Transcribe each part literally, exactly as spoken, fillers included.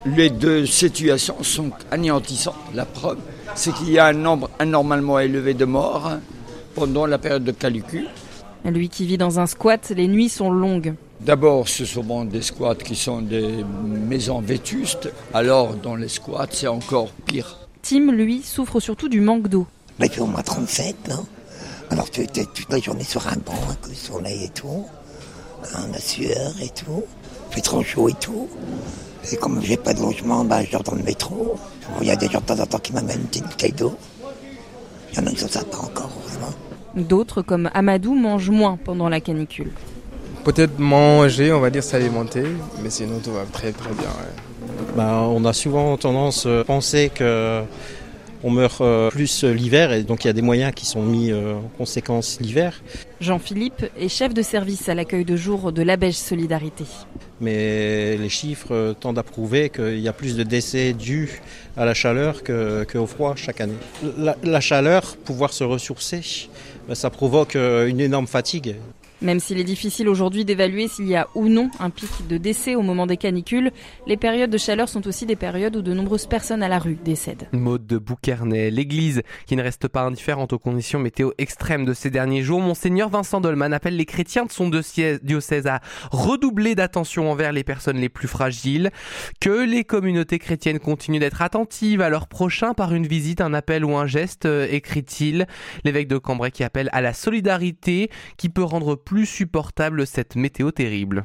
Les deux situations sont anéantissantes. La preuve, c'est qu'il y a un nombre anormalement élevé de morts pendant la période de canicule. Lui qui vit dans un squat, les nuits sont longues. D'abord, ce sont des squats qui sont des maisons vétustes. Alors, dans les squats, c'est encore pire. Tim, lui, souffre surtout du manque d'eau. Bah, il fait au moins trente-sept, non ? Alors, tu es toute la journée sur un banc, avec le soleil et tout, hein, la sueur et tout. Il fait trop chaud et tout. Et comme j'ai pas de logement, bah, je dors dans le métro. Il y a des gens de temps en temps qui m'amènent une petite bouteille d'eau. Il y en a qui sont sympas encore, heureusement. D'autres, comme Amadou, mangent moins pendant la canicule. Peut-être manger, on va dire s'alimenter, mais sinon tout va très très bien. Ouais. Ben, on a souvent tendance à penser qu'on meurt plus l'hiver et donc il y a des moyens qui sont mis en conséquence l'hiver. Jean-Philippe est chef de service à l'accueil de jour de l'Abège Solidarité. Mais les chiffres tendent à prouver qu'il y a plus de décès dus à la chaleur que, qu'au froid chaque année. La, la chaleur, pouvoir se ressourcer, ça provoque une énorme fatigue. Même s'il est difficile aujourd'hui d'évaluer s'il y a ou non un pic de décès au moment des canicules, les périodes de chaleur sont aussi des périodes où de nombreuses personnes à la rue décèdent. Maude de Bouquernay, l'église qui ne reste pas indifférente aux conditions météo extrêmes de ces derniers jours. Monseigneur Vincent Dolman appelle les chrétiens de son diocèse à redoubler d'attention envers les personnes les plus fragiles, que les communautés chrétiennes continuent d'être attentives à leurs prochains par une visite, un appel ou un geste, écrit-il. L'évêque de Cambrai qui appelle à la solidarité qui peut rendre plus plus supportable cette météo terrible.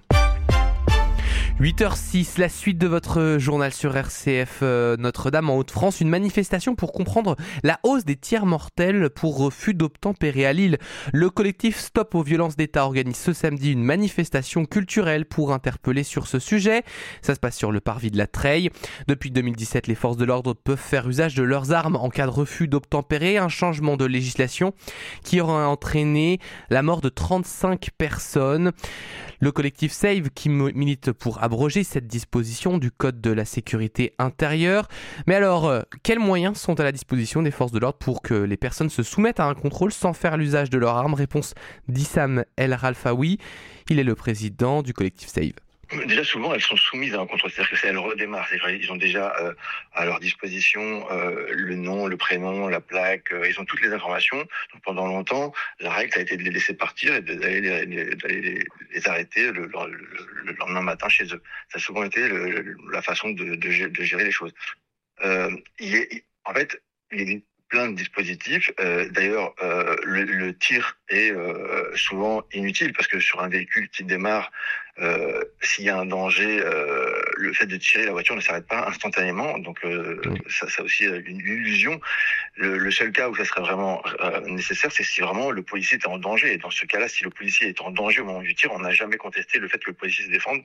huit heures six, la suite de votre journal sur R C F euh, Notre-Dame en Hauts-de-France. Une manifestation pour comprendre la hausse des tirs mortels pour refus d'obtempérer à Lille. Le collectif Stop aux violences d'État organise ce samedi une manifestation culturelle pour interpeller sur ce sujet. Ça se passe sur le parvis de la Treille. Depuis deux mille dix-sept, les forces de l'ordre peuvent faire usage de leurs armes en cas de refus d'obtempérer. Un changement de législation qui aura entraîné la mort de trente-cinq personnes. Le collectif Save qui milite pour abroger cette disposition du Code de la sécurité intérieure. Mais alors, euh, quels moyens sont à la disposition des forces de l'ordre pour que les personnes se soumettent à un contrôle sans faire l'usage de leurs armes ? Réponse d'Issam El Ralfaoui. Il est le président du collectif Save. Déjà, souvent, elles sont soumises à un contrôle, c'est-à-dire que si elles redémarrent, c'est-à-dire qu'ils ont déjà euh, à leur disposition euh, le nom, le prénom, la plaque, euh, ils ont toutes les informations. Donc, pendant longtemps, la règle a été de les laisser partir et d'aller les, les, d'aller les, les arrêter le, le, le lendemain matin chez eux. Ça a souvent été le, la façon de, de, de gérer les choses. Euh, il est, en fait, il est plein de dispositifs. Euh, d'ailleurs, euh, le, le tir est euh, souvent inutile parce que sur un véhicule qui démarre, euh, s'il y a un danger, euh, le fait de tirer, la voiture ne s'arrête pas instantanément. Donc, euh, mmh. ça, ça aussi une illusion. Le, le seul cas où ça serait vraiment euh, nécessaire, c'est si vraiment le policier est en danger. Et dans ce cas-là, si le policier est en danger au moment du tir, on n'a jamais contesté le fait que le policier se défende.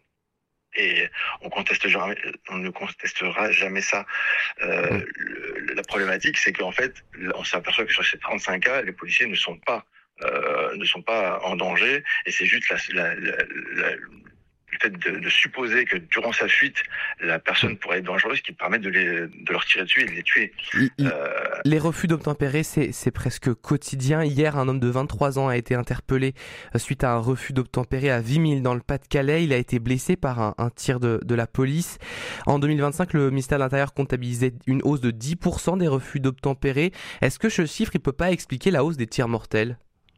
Et on conteste jamais, on ne contestera jamais ça. Euh, mmh. le, la problématique, c'est qu'en fait, on s'aperçoit que sur ces trente-cinq cas, les policiers ne sont pas, euh, ne sont pas en danger, et c'est juste la, la, la, la, le fait de, de supposer que durant sa fuite, la personne pourrait être dangereuse, qui permet de, les, de leur tirer dessus et de les tuer. Il, il, euh... Les refus d'obtempérer, c'est, c'est presque quotidien. Hier, un homme de vingt-trois ans a été interpellé suite à un refus d'obtempérer à Vimille dans le Pas-de-Calais. Il a été blessé par un, un tir de, de la police. En deux mille vingt-cinq, le ministère de l'Intérieur comptabilisait une hausse de dix pour cent des refus d'obtempérer. Est-ce que ce chiffre, il peut pas expliquer la hausse des tirs mortels ?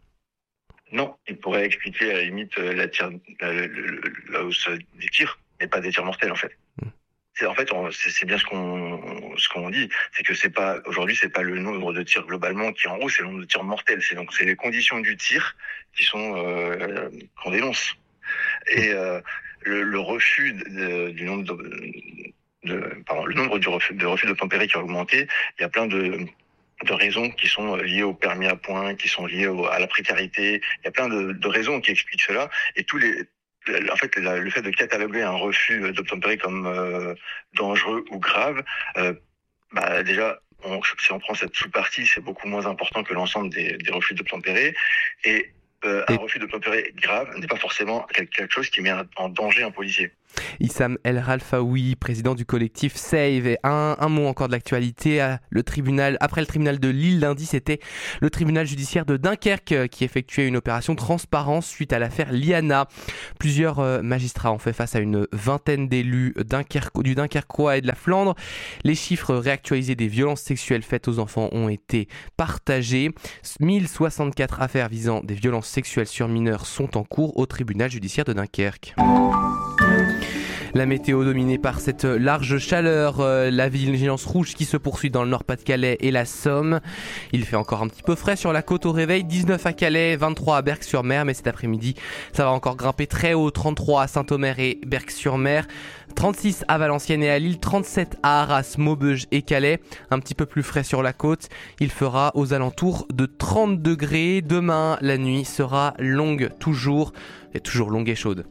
Non, il pourrait expliquer à la limite la, tire, la, la, la hausse des tirs, mais pas des tirs mortels en fait. Mmh. C'est en fait, on, c'est, c'est bien ce qu'on ce qu'on dit, c'est que c'est pas aujourd'hui, c'est pas le nombre de tirs globalement qui est en hausse, c'est le nombre de tirs mortels. C'est donc c'est les conditions du tir qui sont euh, qu'on dénonce. Et euh, le, le refus de, du nombre de, de pardon, le nombre de refus de refus d'obtempérer qui a augmenté. Il y a plein de de raisons qui sont liées au permis à points, qui sont liées au, à la précarité. Il y a plein de, de raisons qui expliquent cela. Et tous les, en fait, la, le fait de cataloguer un refus d'obtempérer comme euh, dangereux ou grave, euh, bah déjà, on, si on prend cette sous-partie, c'est beaucoup moins important que l'ensemble des, des refus d'obtempérer. Et euh, un refus d'obtempérer grave n'est pas forcément quelque chose qui met en danger un policier. Issam El Ralfaoui, président du collectif Save. Et un, un mot encore de l'actualité. Le tribunal, après le tribunal de Lille lundi, c'était le tribunal judiciaire de Dunkerque qui effectuait une opération transparence suite à l'affaire Liana. Plusieurs magistrats ont fait face à une vingtaine d'élus Dunkerque, du Dunkerquois et de la Flandre. Les chiffres réactualisés des violences sexuelles faites aux enfants ont été partagés. mille soixante-quatre affaires visant des violences sexuelles sur mineurs sont en cours au tribunal judiciaire de Dunkerque. La météo dominée par cette large chaleur, euh, la vigilance rouge qui se poursuit dans le Nord-Pas-de-Calais et la Somme. Il fait encore un petit peu frais sur la côte au réveil, dix-neuf à Calais, vingt-trois à Berck-sur-Mer, mais cet après-midi, ça va encore grimper très haut, trente-trois à Saint-Omer et Berck-sur-Mer, trente-six à Valenciennes et à Lille, trente-sept à Arras, Maubeuge et Calais, un petit peu plus frais sur la côte. Il fera aux alentours de trente degrés. Demain, la nuit sera longue, toujours, et toujours longue et chaude.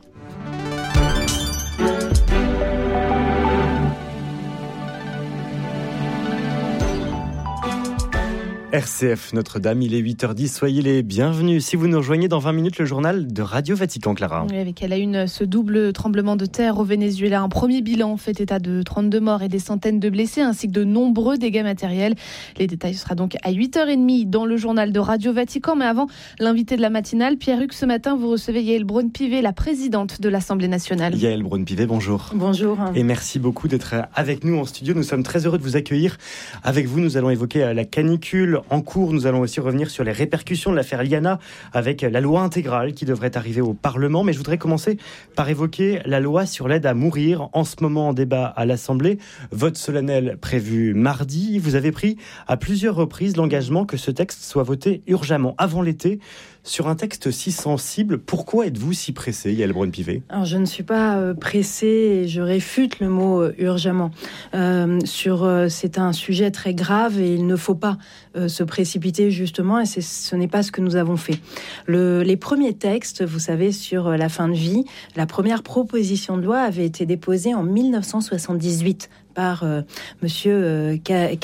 R C F Notre-Dame, il est huit heures dix, soyez les bienvenus. Si vous nous rejoignez dans vingt minutes, le journal de Radio Vatican, Clara. Oui, avec à la une, ce double tremblement de terre au Venezuela. Un premier bilan fait état de trente-deux morts et des centaines de blessés, ainsi que de nombreux dégâts matériels. Les détails sera donc à huit heures trente dans le journal de Radio Vatican. Mais avant, l'invité de la matinale, Pierre-Hugues, ce matin, vous recevez Yaël Braun-Pivet, la présidente de l'Assemblée nationale. Yaël Braun-Pivet, bonjour. Bonjour. Et merci beaucoup d'être avec nous en studio. Nous sommes très heureux de vous accueillir. Avec vous, nous allons évoquer la canicule en cours. Nous allons aussi revenir sur les répercussions de l'affaire Liana avec la loi intégrale qui devrait arriver au Parlement. Mais je voudrais commencer par évoquer la loi sur l'aide à mourir, en ce moment en débat à l'Assemblée. Vote solennel prévu mardi. Vous avez pris à plusieurs reprises l'engagement que ce texte soit voté urgemment, avant l'été. Sur un texte si sensible, pourquoi êtes-vous si pressée, Yaël Braun-Pivet ? Alors, je ne suis pas euh, pressée et je réfute le mot euh, urgemment. Euh, sur, euh, c'est un sujet très grave et il ne faut pas euh, se précipiter justement, et c'est, ce n'est pas ce que nous avons fait. Le, les premiers textes, vous savez, sur euh, la fin de vie, la première proposition de loi avait été déposée en mille neuf cent soixante-dix-huit par euh, Monsieur euh,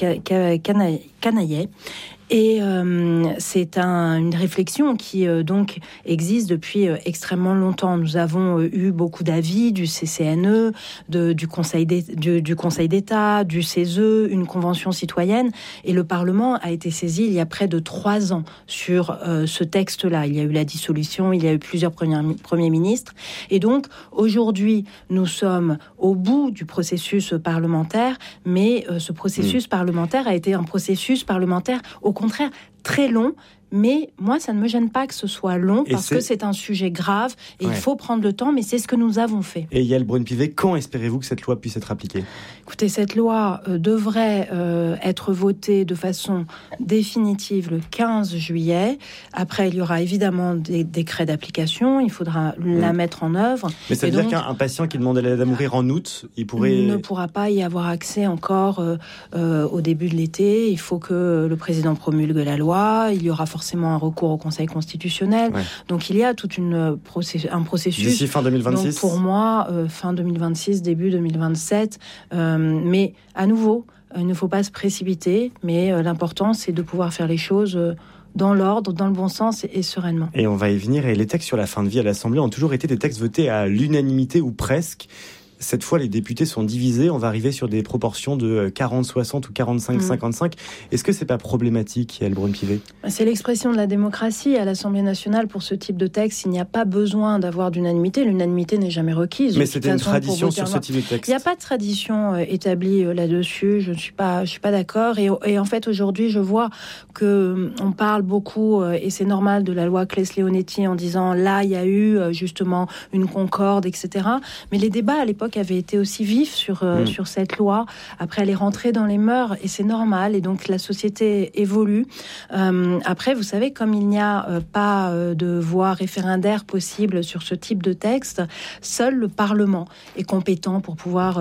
Canaillet. Et euh, c'est un, une réflexion qui euh, donc existe depuis euh, extrêmement longtemps. Nous avons euh, eu beaucoup d'avis du C C N E, de, du, Conseil du, du Conseil d'État, du C E S E, une convention citoyenne. Et le Parlement a été saisi il y a près de trois ans sur euh, ce texte-là. Il y a eu la dissolution, il y a eu plusieurs premiers, premiers ministres. Et donc, aujourd'hui, nous sommes au bout du processus parlementaire, mais euh, ce processus mmh. parlementaire a été un processus parlementaire au contraire très long, mais moi ça ne me gêne pas que ce soit long et parce c'est... que c'est un sujet grave et ouais. il faut prendre le temps, mais c'est ce que nous avons fait. Et Yaël Braun-Pivet, quand espérez-vous que cette loi puisse être appliquée ? Écoutez, cette loi euh, devrait euh, être votée de façon définitive le quinze juillet. Après, il y aura évidemment des décrets d'application, il faudra mmh. la mettre en œuvre. Mais ça veut dire donc, qu'un patient qui demande l'aide à mourir en août, il pourrait... ne pourra pas y avoir accès encore euh, euh, au début de l'été. Il faut que le président promulgue la loi, il y aura forcément un recours au Conseil constitutionnel. Ouais. Donc il y a tout une process- un processus. D'ici fin deux mille vingt-six. Donc pour moi, euh, fin deux mille vingt-six, début deux mille vingt-sept. Euh, mais à nouveau, euh, il ne faut pas se précipiter, mais euh, l'important c'est de pouvoir faire les choses euh, dans l'ordre, dans le bon sens et, et sereinement. Et on va y venir. Et les textes sur la fin de vie à l'Assemblée ont toujours été des textes votés à l'unanimité ou presque. Cette fois, les députés sont divisés. On va arriver sur des proportions de quarante soixante ou quarante-cinq cinquante-cinq. Mmh. Est-ce que c'est pas problématique, Yaël Braun-Pivet ? C'est l'expression de la démocratie. À l'Assemblée nationale, pour ce type de texte, il n'y a pas besoin d'avoir d'unanimité. L'unanimité n'est jamais requise. Mais c'était une tradition sur ce type de texte. Il n'y a pas de tradition euh, établie euh, là-dessus. Je ne suis pas, je suis pas d'accord. Et, et en fait, aujourd'hui, je vois que euh, on parle beaucoup, euh, et c'est normal, de la loi Claes-Leonetti en disant là, il y a eu euh, justement une concorde, et cetera. Mais les débats à l'époque avait été aussi vif sur, euh, mmh. sur cette loi. Après, elle est rentrée dans les mœurs et c'est normal. Et donc, la société évolue. Euh, après, vous savez, comme il n'y a euh, pas euh, de voie référendaire possible sur ce type de texte, seul le Parlement est compétent pour pouvoir euh,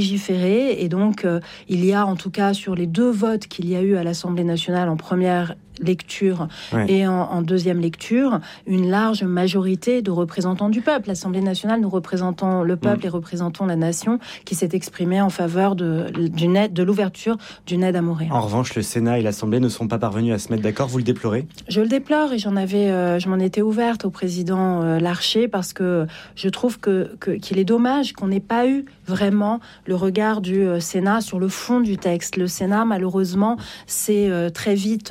légiférer. Et donc, euh, il y a, en tout cas, sur les deux votes qu'il y a eu à l'Assemblée nationale en première lecture Ouais. et en, en deuxième lecture, une large majorité de représentants du peuple. L'Assemblée nationale, nous représentons le peuple mmh. et représentons la nation, qui s'est exprimée en faveur de, d'une aide, de l'ouverture d'une aide à mourir. En revanche, le Sénat et l'Assemblée ne sont pas parvenus à se mettre d'accord. Vous le déplorez ? Je le déplore et j'en avais, euh, je m'en étais ouverte au président euh, Larcher parce que je trouve que, que, qu'il est dommage qu'on n'ait pas eu vraiment le regard du euh, Sénat sur le fond du texte. Le Sénat, malheureusement, s'est euh, très vite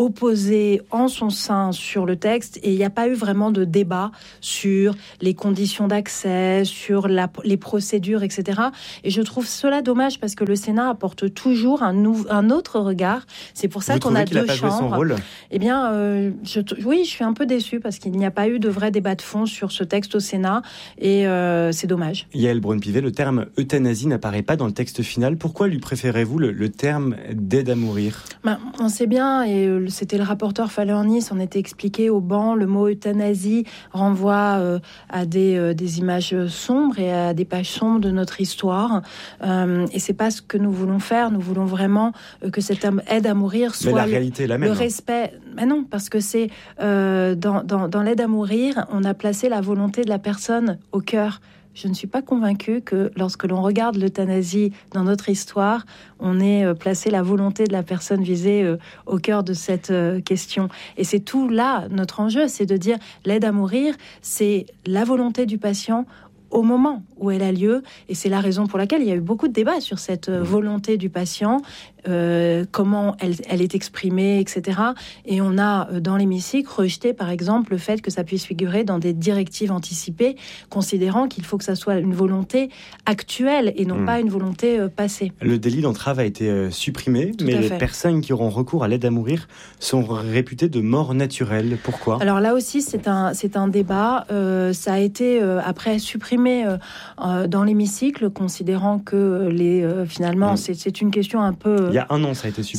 opposé en son sein sur le texte et il n'y a pas eu vraiment de débat sur les conditions d'accès, sur la, les procédures, et cetera. Et je trouve cela dommage parce que le Sénat apporte toujours un, nou- un autre regard. C'est pour ça Vous qu'on a qu'il deux a pas chambres. joué son rôle ? Eh bien, euh, je, oui, je suis un peu déçue parce qu'il n'y a pas eu de vrai débat de fond sur ce texte au Sénat et euh, c'est dommage. Yael Braun-Pivet, le terme euthanasie n'apparaît pas dans le texte final. Pourquoi lui préférez-vous le, le terme d'aide à mourir ? Ben, on sait bien, et c'était le rapporteur Falorni, on était expliqué au banc, le mot euthanasie renvoie euh, à des, euh, des images sombres et à des pages sombres de notre histoire. Euh, et c'est pas ce que nous voulons faire. Nous voulons vraiment euh, que cette aide à mourir soit Mais la réalité est la même. Le hein. respect. Mais non, parce que c'est euh, dans, dans, dans l'aide à mourir, on a placé la volonté de la personne au cœur. Je ne suis pas convaincue que lorsque l'on regarde l'euthanasie dans notre histoire, on ait placé la volonté de la personne visée euh, au cœur de cette euh, question. Et c'est tout là, notre enjeu, c'est de dire l'aide à mourir, c'est la volonté du patient au moment où elle a lieu, et c'est la raison pour laquelle il y a eu beaucoup de débats sur cette euh, volonté du patient, euh, comment elle, elle est exprimée, et cetera. Et on a, euh, dans l'hémicycle, rejeté, par exemple, le fait que ça puisse figurer dans des directives anticipées, considérant qu'il faut que ça soit une volonté actuelle et non mmh. pas une volonté euh, passée. Le délit d'entrave a été euh, supprimé, Tout mais les fait. personnes qui auront recours à l'aide à mourir sont réputées de mort naturelle. Pourquoi ? Alors là aussi, c'est un, c'est un débat. Euh, ça a été, euh, après, supprimé Euh, euh, dans l'hémicycle, considérant que les euh, finalement mmh. c'est, c'est une question un peu. Il y a un an, ça a été supprimé.